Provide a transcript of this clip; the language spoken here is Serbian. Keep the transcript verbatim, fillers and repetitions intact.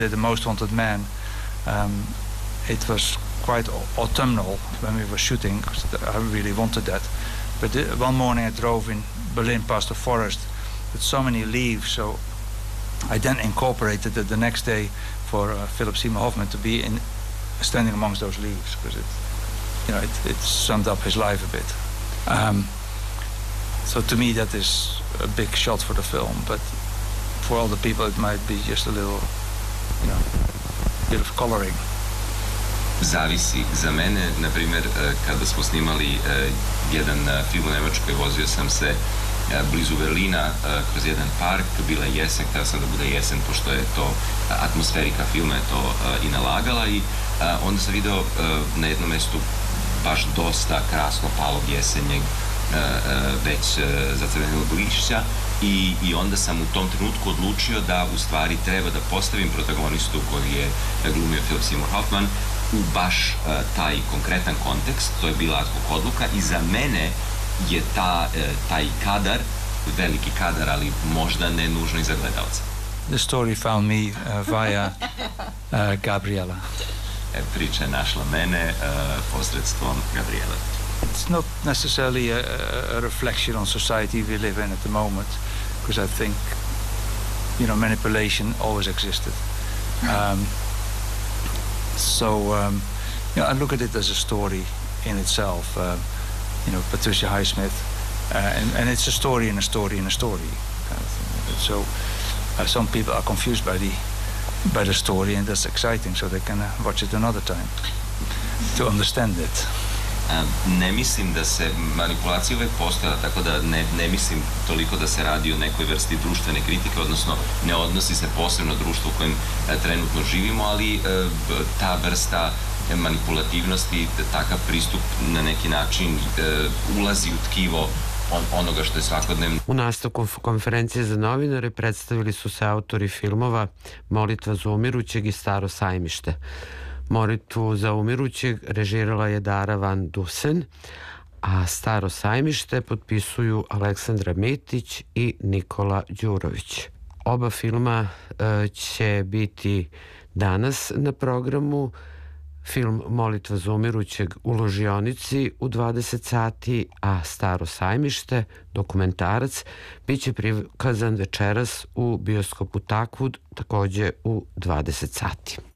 The Most Wanted Man, um, it was quite autumnal when we were shooting. I really wanted that. But the, one morning I drove in Berlin past a forest with so many leaves, so I then incorporated it the next day for uh, Philip Seymour Hoffman to be in standing amongst those leaves, because it, you know, it, it summed up his life a bit. Um, so to me that is a big shot for the film, but for other people it might be just a little, you know, bit of coloring. Zavisi. Za mene, na primjer, kada smo snimali jedan film u Nemačkoj, vozio sam se blizu Berlina kroz jedan park, bila je jesen, htio sam da bude jesen, pošto je to atmosferika filma je to i nalagala, i onda sam video na jednom mestu baš dosta krasno palog jesenjeg već zacrvenilog lišća, i, i onda sam u tom trenutku odlučio da u stvari treba da postavim protagonistu koji je glumio Philip Seymour Hoffman u baš uh, taj konkretan kontekst. To je bila ad hoc odluka i za mene je ta, uh, taj kadar, veliki kadar, ali možda ne nužno i za gledalca. The story found me uh, via uh, Gabriela. E, priča je našla mene uh, posredstvom Gabriele. It's not necessarily a, a reflection on society we live in at the moment, because I think, you know, manipulation always existed. Um, So, um, you know, I look at it as a story in itself. Uh, you know, Patricia Highsmith, uh, and, and it's a story in a story in a story. Kind of thing. So, uh, some people are confused by the by the story, and that's exciting. So they can uh, watch it another time to understand it. Ne mislim da se manipulacija uvek postojala, tako da ne, ne mislim toliko da se radi o nekoj vrsti društvene kritike, odnosno ne odnosi se posebno društvo u kojem trenutno živimo, ali ta vrsta manipulativnosti, takav pristup na neki način ulazi u tkivo onoga što je svakodnevno. U nastavku konferencije za novinare predstavili su se autori filmova Molitva za umirućeg i Staro sajmište. Molitvu za umirućeg režirala je Dara Van Dusen, a Staro sajmište potpisuju Aleksandra Mitić i Nikola Đurović. Oba filma e, će biti danas na programu. Film Molitva za umirućeg u ložionici u dvadeset sati, a Staro sajmište, dokumentarac, bit će prikazan večeras u bioskopu Takvud, takođe u dvadeset sati.